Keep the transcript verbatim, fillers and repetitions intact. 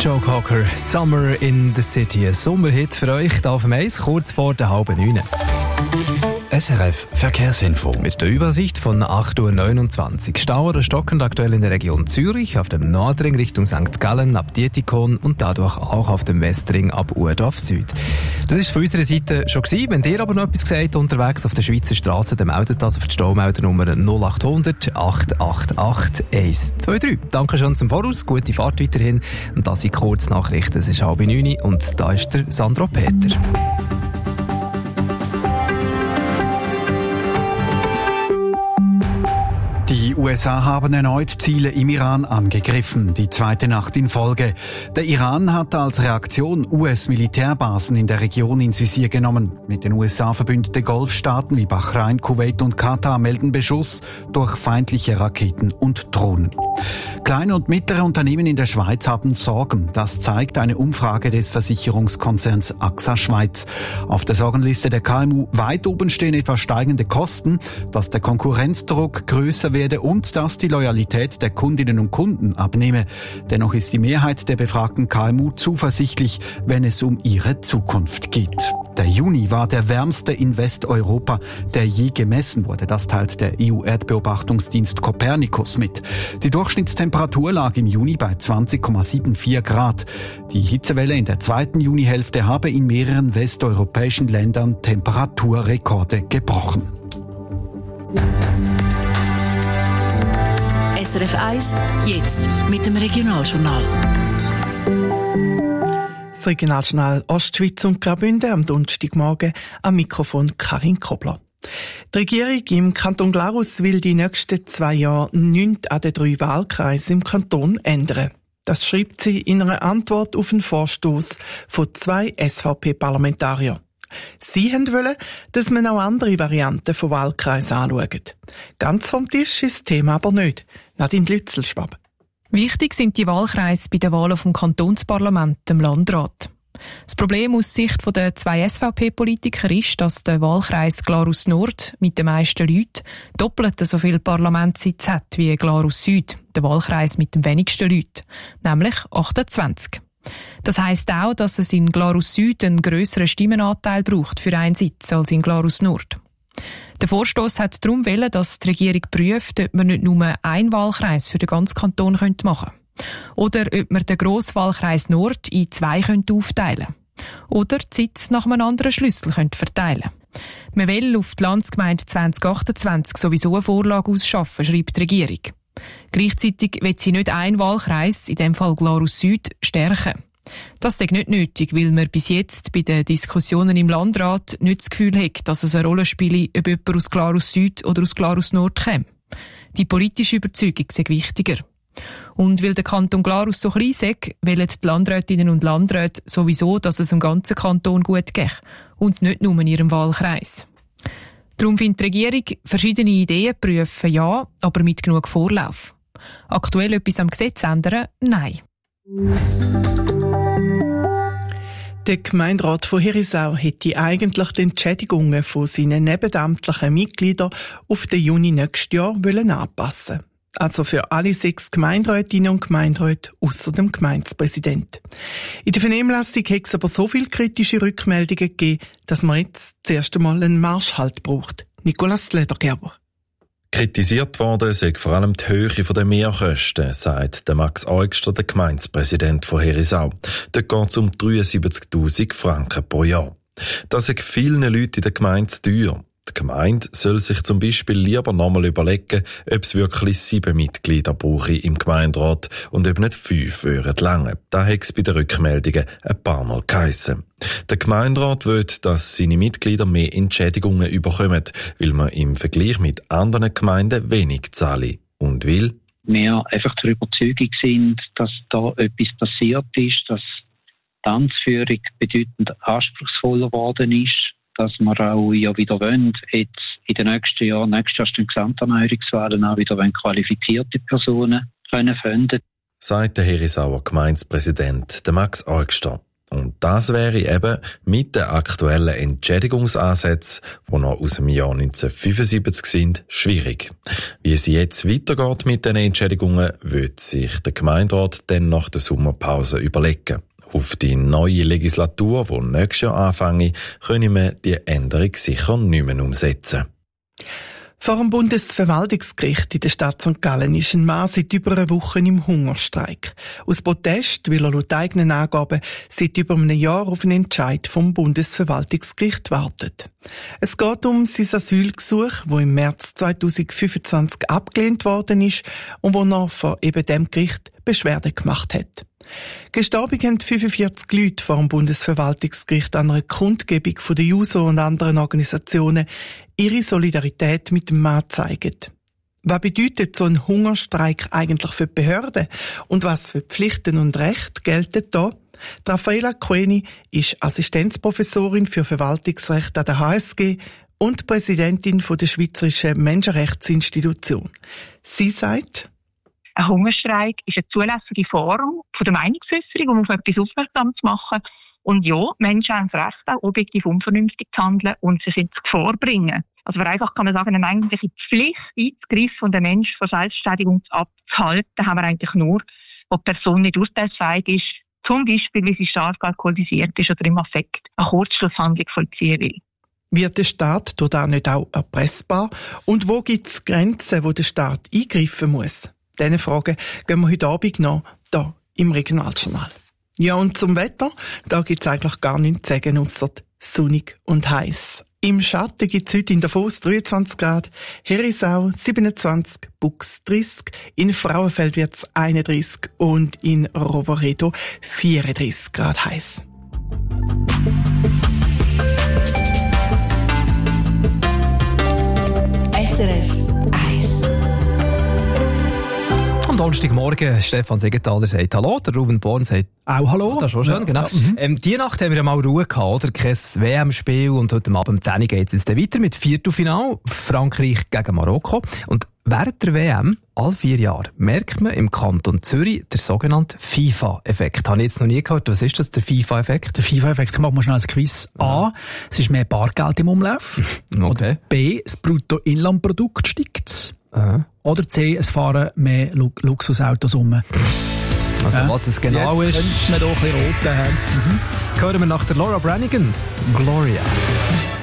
Joe Cocker, Summer in the City. Ein Sommerhit für euch hier auf dem Eis, kurz vor der halben neun. S R F Verkehrsinfo. Mit der Übersicht von acht Uhr neunundzwanzig. Stau oder stockend aktuell in der Region Zürich, auf dem Nordring Richtung Sankt Gallen ab Dietikon und dadurch auch auf dem Westring ab Urdorf Süd. Das war von unserer Seite schon gewesen. Wenn ihr aber noch etwas gesagt unterwegs auf der Schweizer Straße, dann meldet das auf die Staumeldernummer null acht hundert acht acht acht eins zwei drei. Danke schon zum Voraus, gute Fahrt weiterhin. Und das sind Kurznachrichten. Es ist halb neun und da ist der Sandro Peter. Die U S A haben erneut Ziele im Iran angegriffen, die zweite Nacht in Folge. Der Iran hat als Reaktion U S-Militärbasen in der Region ins Visier genommen. Mit den U S A verbündete Golfstaaten wie Bahrain, Kuwait und Katar melden Beschuss durch feindliche Raketen und Drohnen. Kleine und mittlere Unternehmen in der Schweiz haben Sorgen. Das zeigt eine Umfrage des Versicherungskonzerns A X A Schweiz. Auf der Sorgenliste der K M U weit oben stehen etwa steigende Kosten, dass der Konkurrenzdruck größer werde und dass die Loyalität der Kundinnen und Kunden abnehme. Dennoch ist die Mehrheit der befragten K M U zuversichtlich, wenn es um ihre Zukunft geht. Der Juni war der wärmste in Westeuropa, der je gemessen wurde. Das teilt der E U-Erdbeobachtungsdienst Copernicus mit. Die Durchschnittstemperatur lag im Juni bei zwanzig Komma vierundsiebzig Grad. Die Hitzewelle in der zweiten Junihälfte habe in mehreren westeuropäischen Ländern Temperaturrekorde gebrochen. S R F eins, jetzt mit dem Regionaljournal. Das Regionaljournal Ostschweiz und Graubünden am Donnerstagmorgen am Mikrofon Karin Kobler. Die Regierung im Kanton Glarus will die nächsten zwei Jahre nichts an den drei Wahlkreisen im Kanton ändern. Das schreibt sie in einer Antwort auf einen Vorstoss von zwei S V P-Parlamentariern. Sie wollen, dass man auch andere Varianten von Wahlkreisen anschaut. Ganz vom Tisch ist das Thema aber nicht. Nadine Lützelschwab. Wichtig sind die Wahlkreise bei den Wahlen vom Kantonsparlament, dem Landrat. Das Problem aus Sicht der zwei S V P-Politiker ist, dass der Wahlkreis Glarus Nord mit den meisten Leuten doppelt so viele Parlamentssitze hat wie Glarus Süd, der Wahlkreis mit den wenigsten Leuten, nämlich achtundzwanzig. Das heisst auch, dass es in Glarus Süd einen grösseren Stimmenanteil braucht für einen Sitz als in Glarus Nord. Der Vorstoss hat darum gewollt, dass die Regierung prüft, ob man nicht nur einen Wahlkreis für den ganzen Kanton machen könnte. Oder ob man den Grosswahlkreis Nord in zwei aufteilen könnte. Oder die Sitze nach einem anderen Schlüssel verteilen könnte. Man will auf die Landsgemeinde zwanzig achtundzwanzig sowieso eine Vorlage ausschaffen, schreibt die Regierung. Gleichzeitig will sie nicht einen Wahlkreis, in dem Fall Glarus Süd, stärken. Das sei nicht nötig, weil man bis jetzt bei den Diskussionen im Landrat nicht das Gefühl hat, dass es eine Rolle spielt, ob jemand aus Glarus Süd oder aus Glarus Nord kommt. Die politische Überzeugung sei wichtiger. Und weil der Kanton Glarus so klein sei, wollen die Landrätinnen und Landräte sowieso, dass es im ganzen Kanton gut geht und nicht nur in ihrem Wahlkreis. Darum findet die Regierung, verschiedene Ideen prüfen, ja, aber mit genug Vorlauf. Aktuell etwas am Gesetz ändern? Nein. Der Gemeinderat von Herisau hätte eigentlich die Entschädigungen von seinen nebenamtlichen Mitgliedern auf den Juni nächstes Jahr anpassen wollen. Also für alle sechs Gemeinderätinnen und Gemeinderäte ausser dem Gemeindepräsident. In der Vernehmlassung hat es aber so viele kritische Rückmeldungen gegeben, dass man jetzt das erste Mal einen Marschhalt braucht. Nicolas Ledergerber. Kritisiert worden sei vor allem die Höhe der Mehrkosten, sagt der Max Eugster, der Gemeindepräsident von Herisau. Dort geht es um dreiundsiebzigtausend Franken pro Jahr. Das ist vielen Leuten in der Gemeinde zu teuer. Die Gemeinde soll sich zum Beispiel lieber nochmal überlegen, ob es wirklich sieben Mitglieder brauche im Gemeinderat und ob nicht fünf würden lange. Da hat es bei den Rückmeldungen ein paar Mal geheissen. Der Gemeinderat will, dass seine Mitglieder mehr Entschädigungen bekommen, weil man im Vergleich mit anderen Gemeinden wenig zahle. Und will wir einfach der Überzeugung sind, dass da etwas passiert ist, dass die Amtsführung bedeutend anspruchsvoller geworden ist, dass wir auch ja wieder wollen, jetzt in den nächsten Jahren, nächstes Jahr stehen Gesamterneuerungswahlen auch wieder wollen, qualifizierte Personen können finden. Sagt der Herisauer Gemeindepräsident, der Max Eugster. Und das wäre eben mit den aktuellen Entschädigungsansätzen, die noch aus dem Jahr neunzehnhundertfünfundsiebzig sind, schwierig. Wie es jetzt weitergeht mit den Entschädigungen, wird sich der Gemeinderat dann nach der Sommerpause überlegen. Auf die neue Legislatur, die nächstes Jahr anfange, können wir die Änderung sicher nicht mehr umsetzen. Vor dem Bundesverwaltungsgericht in der Stadt Sankt Gallen ist ein Mann seit über einer Woche im Hungerstreik. Aus Protest, weil er laut eigenen Angaben seit über einem Jahr auf einen Entscheid vom Bundesverwaltungsgericht wartet. Es geht um sein Asylgesuch, das im März zweitausendfünfundzwanzig abgelehnt worden ist und wo er vor eben dem Gericht Beschwerde gemacht hat. Gestorben haben fünfundvierzig Leute vor dem Bundesverwaltungsgericht an einer Kundgebung von der JUSO und anderen Organisationen ihre Solidarität mit dem Mann zeigen. Was bedeutet so ein Hungerstreik eigentlich für die Behörden und was für Pflichten und Rechte gelten da? Die Raffaella Coeni ist Assistenzprofessorin für Verwaltungsrecht an der H S G und Präsidentin der Schweizerischen Menschenrechtsinstitution. Sie sagt: Ein Hungerstreik ist eine zulässige Form von der Meinungsäußerung, um auf etwas aufmerksam zu machen. Und ja, Menschen haben das Recht, auch objektiv unvernünftig zu handeln und sich ins Gefahr bringen. Also vereinfacht kann man sagen, eine eigentliche Pflicht einzugreifen und den Menschen von Selbstständigung abzuhalten, haben wir eigentlich nur, wo die Person nicht urteilsfähig ist, zum Beispiel, weil sie stark alkoholisiert ist oder im Affekt eine Kurzschlusshandlung vollziehen will. Wird der Staat dort auch nicht auch erpressbar? Und wo gibt es Grenzen, wo der Staat eingreifen muss? Diese Fragen gehen wir heute Abend noch hier im Regionaljournal. Ja, und zum Wetter, da gibt's eigentlich gar nichts zu sagen, ausser sonnig und heiß. Im Schatten gibt's heute in Davos dreiundzwanzig Grad, Herisau siebenundzwanzig, Bux dreißig, in Frauenfeld wird's einunddreißig und in Rovereto vierunddreißig Grad heiß. S R F eins. Am Donnerstagmorgen, Stefan Segenthaler sagt Hallo, der Ruben Born sagt auch Hallo. Das ist schon schön, ja, genau. Ja, mhm. ähm, die Nacht haben wir mal Ruhe gehabt, oder? Kein W M-Spiel und heute Abend um zehn Uhr geht es jetzt weiter mit Viertelfinale, Frankreich gegen Marokko. Und während der W M, alle vier Jahre, merkt man im Kanton Zürich den sogenannten FIFA-Effekt. Habe ich jetzt noch nie gehört. Was ist das, der FIFA-Effekt? Der FIFA-Effekt, machen wir schnell ein Quiz. A, es ist mehr Bargeld im Umlauf. Okay. Oder B, das Bruttoinlandprodukt steigt. Aha. Oder C, es fahren mehr Lu- Luxusautos um. Also ja. was es genau Jetzt ist, könnte man doch ein bisschen roten haben. Mhm. hören wir nach der Laura Branigan. Gloria.